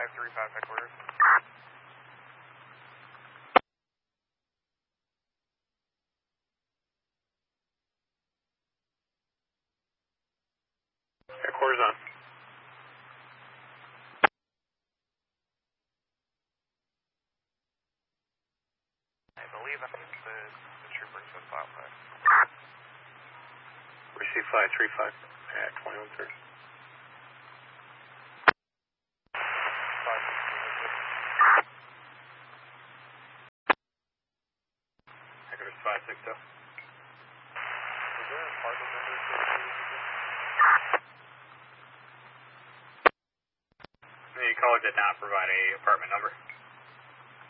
535 headquarters. Headquarters on. I believe that's the trooper to file flag. Receive 535 at 2130. Headquarters 560. Is there an apartment number associated with this? You callers did not provide a apartment number.